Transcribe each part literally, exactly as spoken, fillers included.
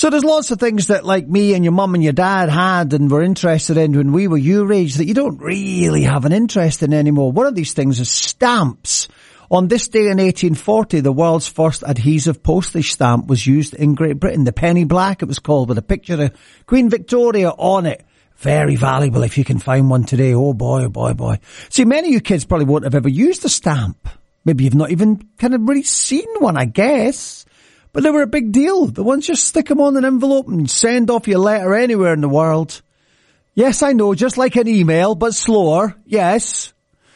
So there's lots of things that like me and your mum and your dad had and were interested in when we were your age that you don't really have an interest in anymore. One of these things is stamps. On this day in eighteen forty, the world's first adhesive postage stamp was used in Great Britain. The penny black, it was called, with a picture of Queen Victoria on it. Very valuable if you can find one today. Oh boy, oh boy, boy. See, many of you kids probably won't have ever used a stamp. Maybe you've not even kind of really seen one, I guess. But they were a big deal. The ones just stick them on an envelope and send off your letter anywhere in the world. Yes, I know, just like an email, but slower. Yes.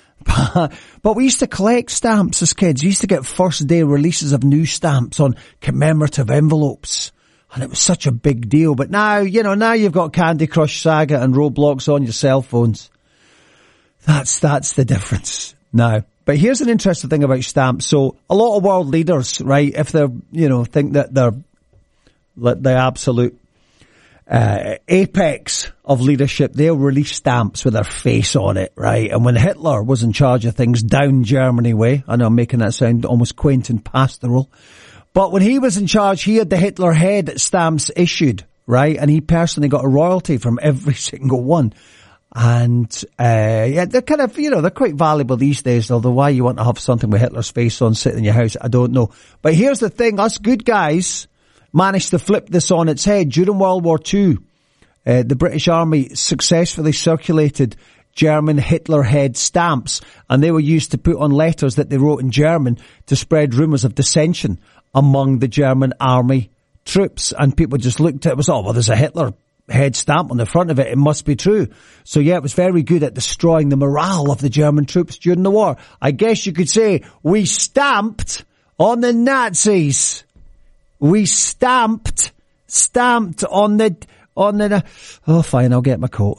But we used to collect stamps as kids. We used to get first day releases of new stamps on commemorative envelopes. And it was such a big deal. But now, you know, now you've got Candy Crush Saga and Roblox on your cell phones. That's, that's the difference now. But here's an interesting thing about stamps. So a lot of world leaders, right, if they're, you know, think that they're the absolute uh, apex of leadership, they'll release stamps with their face on it, right? And when Hitler was in charge of things down Germany way, I know I'm making that sound almost quaint and pastoral, but when he was in charge, he had the Hitler head stamps issued, right? And he personally got a royalty from every single one. And, uh, yeah, they're kind of, you know, they're quite valuable these days, although why you want to have something with Hitler's face on sitting in your house, I don't know. But here's the thing, us good guys managed to flip this on its head. During World War Two, uh, the British Army successfully circulated German Hitler head stamps, and they were used to put on letters that they wrote in German to spread rumours of dissension among the German army troops. And people just looked at it and was, oh, well, there's a Hitler head stamp on the front of it, it must be true. So yeah, it was very good at destroying the morale of the German troops during the war. I guess you could say we stamped on the Nazis. We stamped, stamped on the, on the, oh fine, I'll get my coat.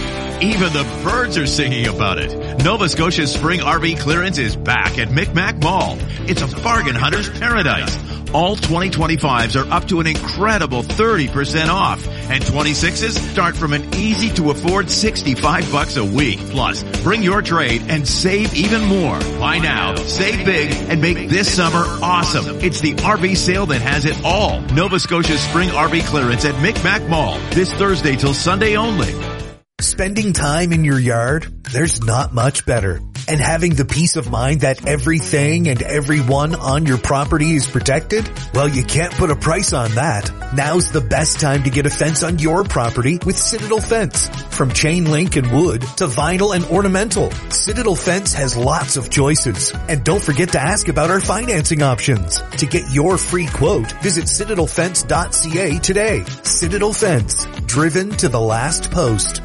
Even the birds are singing about it. Nova Scotia's spring R V clearance is back at Micmac Mall. It's a bargain hunter's paradise. All twenty twenty-fives are up to an incredible thirty percent off. And twenty-sixes start from an easy to afford sixty-five bucks a week. Plus, bring your trade and save even more. Buy now, save big, and make this summer awesome. It's the R V sale that has it all. Nova Scotia's spring R V clearance at Micmac Mall. This Thursday till Sunday only. Spending time in your yard, there's not much better. And having the peace of mind that everything and everyone on your property is protected? Well, you can't put a price on that. Now's the best time to get a fence on your property with Citadel Fence. From chain link and wood to vinyl and ornamental, Citadel Fence has lots of choices. And don't forget to ask about our financing options. To get your free quote, visit citadel fence dot c a today. Citadel Fence, driven to the last post.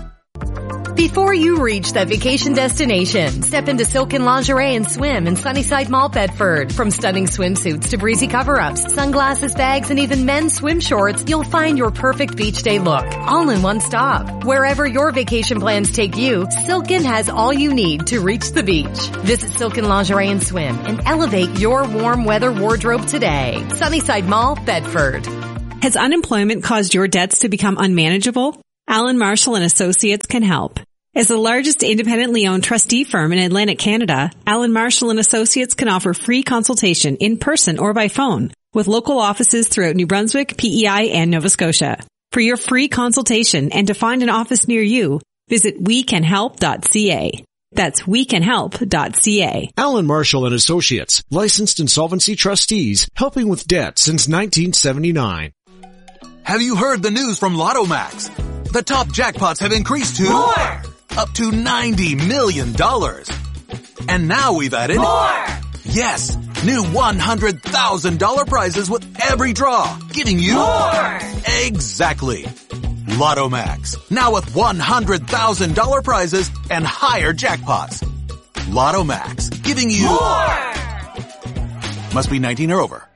Before you reach that vacation destination, step into Silken Lingerie and Swim in Sunnyside Mall, Bedford. From stunning swimsuits to breezy cover-ups, sunglasses, bags, and even men's swim shorts, you'll find your perfect beach day look, all in one stop. Wherever your vacation plans take you, Silken has all you need to reach the beach. Visit Silken Lingerie and Swim and elevate your warm weather wardrobe today. Sunnyside Mall, Bedford. Has unemployment caused your debts to become unmanageable? Allen Marshall and Associates can help. As the largest independently owned trustee firm in Atlantic Canada, Allen Marshall and Associates can offer free consultation in person or by phone with local offices throughout New Brunswick, P E I, and Nova Scotia. For your free consultation and to find an office near you, visit we can help dot c a. That's we can help dot c a. Allen Marshall and Associates, licensed insolvency trustees, helping with debt since nineteen seventy-nine. Have you heard the news from Lotto Max? The top jackpots have increased to more! Up to ninety million dollars. And now we've added more! Yes, new one hundred thousand dollars prizes with every draw, giving you more! Exactly. Lotto Max, now with one hundred thousand dollars prizes and higher jackpots. Lotto Max, giving you more! Must be nineteen or over.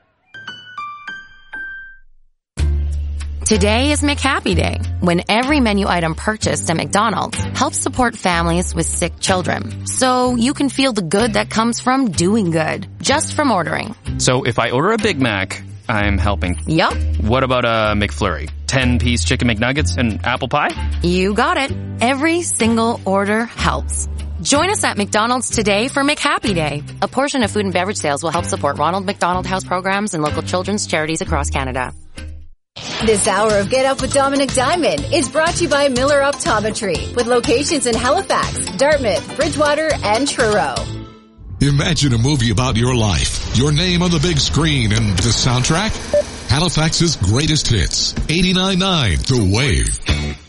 Today is McHappy Day, when every menu item purchased at McDonald's helps support families with sick children. So you can feel the good that comes from doing good, just from ordering. So if I order a Big Mac, I'm helping. Yup. What about a McFlurry? ten-piece chicken McNuggets and apple pie? You got it. Every single order helps. Join us at McDonald's today for McHappy Day. A portion of food and beverage sales will help support Ronald McDonald House programs and local children's charities across Canada. This hour of Get Up with Dominic Diamond is brought to you by Miller Optometry, with locations in Halifax, Dartmouth, Bridgewater, and Truro. Imagine a movie about your life, your name on the big screen, and the soundtrack? Halifax's greatest hits, eighty-nine point nine The Wave.